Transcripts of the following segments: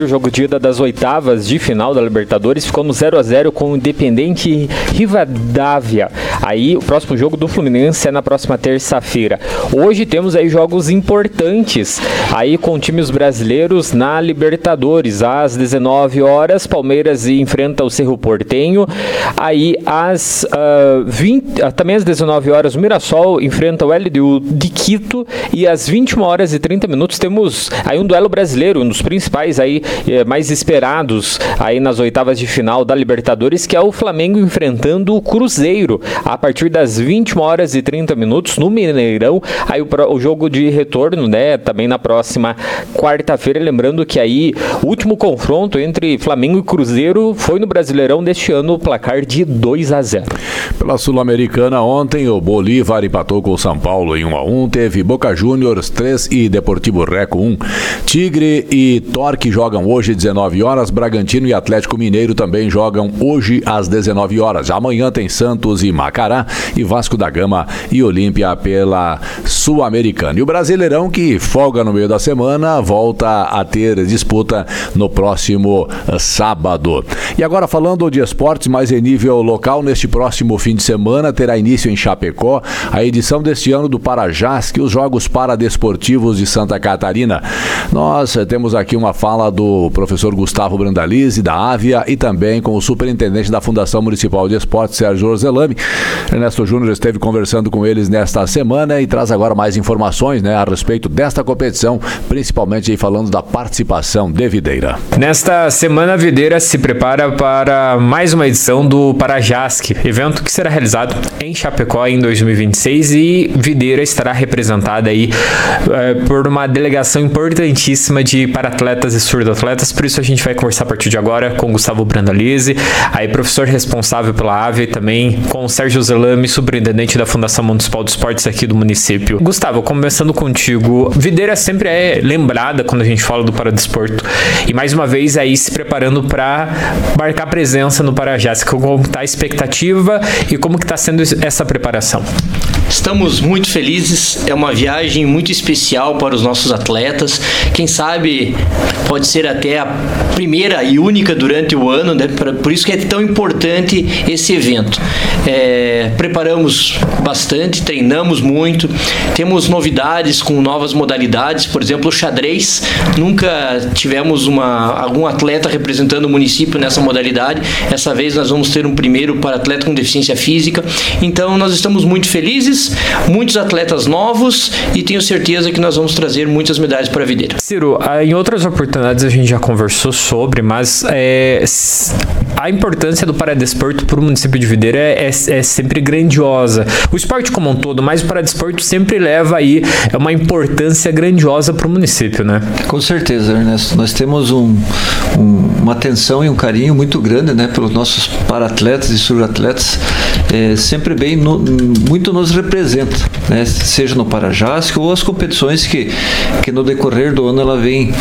O jogo de ida das oitavas de final da Libertadores ficou no 0-0 com o Independiente Rivadavia. Aí o próximo jogo do Fluminense é na próxima terça-feira. Hoje temos aí jogos importantes aí com times brasileiros na Libertadores. Às 19 horas, Palmeiras enfrenta o Cerro Porteño. Aí também às 19 horas, o Mirassol enfrenta o LDU de Quito. E às 21 horas e 30 minutos temos aí um duelo brasileiro, um dos principais aí mais esperados aí nas oitavas de final da Libertadores, que é o Flamengo enfrentando o Cruzeiro a partir das 21 horas e 30 minutos no Mineirão. Aí o jogo de retorno, né, também na próxima quarta-feira, lembrando que aí o último confronto entre Flamengo e Cruzeiro foi no Brasileirão deste ano, o placar de 2-0. Pela Sul-Americana ontem, o Bolívar empatou com o São Paulo em 1-1, teve Boca Juniors 3 e Deportivo Reco 1. Tigre e Torque jogam hoje 19 horas, Bragantino e Atlético Mineiro também jogam hoje às 19 horas. Amanhã tem Santos e Macará e Vasco da Gama e Olímpia pela Sul-Americana. E o Brasileirão, que folga no meio da semana, volta a ter disputa no próximo sábado. E agora falando de esportes, mais em nível local, neste próximo fim de semana terá início em Chapecó a edição deste ano do Parajás, que os Jogos Paradesportivos de Santa Catarina. Nós temos aqui uma fala do professor Gustavo Brandalize, da Ávia, e também com o superintendente da Fundação Municipal de Esportes, Sérgio Orzelami. Ernesto Júnior esteve conversando com eles nesta semana e traz agora mais informações, né, a respeito desta competição, principalmente aí falando da participação de Videira. Nesta semana, a Videira se prepara para mais uma edição do Parajasc, evento que será realizado em Chapecó em 2026, e Videira estará representada aí por uma delegação importantíssima de paratletas e surdo-atletas. Por isso a gente vai conversar a partir de agora com Gustavo Brandalize, aí professor responsável pela AVE, e também com o Sérgio Zelami, superintendente da Fundação Municipal de Esportes aqui do município. Gustavo, começando contigo, Videira sempre é lembrada quando a gente fala do paradesporto, e mais uma vez aí se preparando para marcar presença no Parajás. Como está a expectativa e como que está sendo essa preparação? Estamos muito felizes, é uma viagem muito especial para os nossos atletas. Quem sabe pode ser até a primeira e única durante o ano, né? Por isso que é tão importante esse evento. Preparamos bastante, treinamos muito, temos novidades com novas modalidades, por exemplo, o xadrez. Nunca tivemos algum atleta representando o município nessa modalidade. Essa vez nós vamos ter um primeiro para atleta com deficiência física. Então nós estamos muito felizes, muitos atletas novos, e tenho certeza que nós vamos trazer muitas medalhas para a Videira. Ciro, em outras oportunidades a gente já conversou sobre, mas a importância do paradesporto para o município de Videira é sempre grandiosa. O esporte como um todo, mas o paradesporto sempre leva aí uma importância grandiosa para o município, né? Com certeza, Ernesto. Nós temos uma atenção e um carinho muito grande, né, pelos nossos paratletas e suratletas. Sempre muito nos representa, né, seja no Parajasc ou as competições que no decorrer do ano ela vem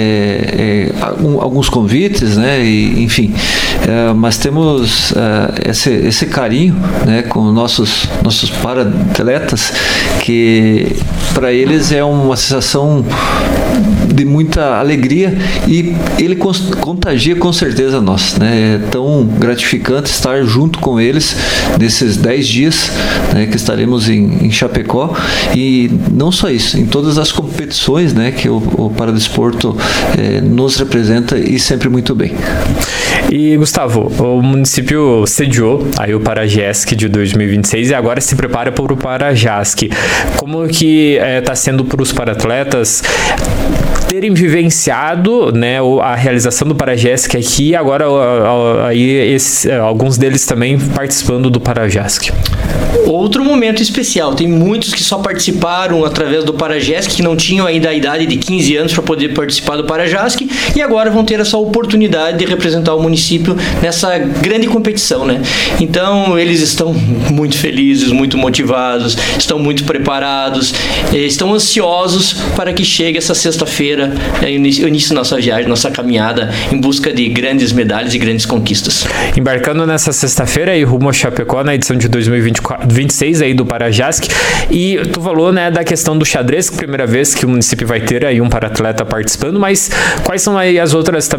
alguns convites, né, e, enfim, mas temos esse carinho, né, com nossos paratletas, que para eles é uma sensação de muita alegria, e ele contagia com certeza nós, né? É tão gratificante estar junto com eles nesses 10 dias, né, que estaremos em Chapecó, e não só isso, em todas as competições, né, que o paradesporto nos representa, e sempre muito bem. E Gustavo, o município sediou aí o Parajasc de 2026 e agora se prepara para o Parajasc. Como que está sendo para os paratletas terem vivenciado, né, a realização do Parajasc aqui, e agora aí alguns deles também participando do Parajasc? Outro momento especial. Tem muitos que só participaram através do Parajasc, que não tinham ainda a idade de 15 anos para poder participar do Parajasc, e agora vão ter essa oportunidade de representar o município nessa grande competição, né? Então eles estão muito felizes, muito motivados, estão muito preparados, estão ansiosos para que chegue essa sexta-feira sexta-feira é o início da nossa viagem, nossa caminhada em busca de grandes medalhas e grandes conquistas. Embarcando nessa sexta-feira e rumo a Chapecó na edição de 2026 aí do Parajask. E tu falou, né, da questão do xadrez, que é a primeira vez que o município vai ter aí um para-atleta participando, mas quais são aí as outras